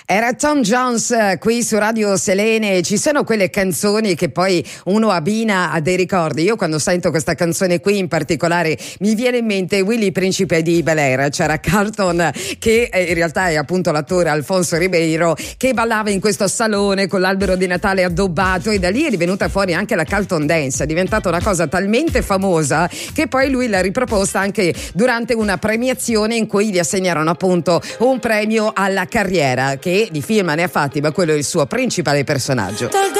Era Tom Jones qui su Radio Selene. Ci sono quelle canzoni che poi uno abbina a dei ricordi. Io quando sento questa canzone qui in particolare mi viene in mente Willy Principe di Bel-Air. C'era Carlton che in realtà è appunto l'attore Alfonso Ribeiro che ballava in questo salone con l'albero di Natale addobbato, e da lì è divenuta fuori anche la Carlton Dance. È diventata una cosa talmente famosa che poi lui l'ha riproposta anche durante una premiazione in cui gli assegnarono appunto un premio alla carriera, che di film ne ha fatti, ma quello è il suo principale personaggio.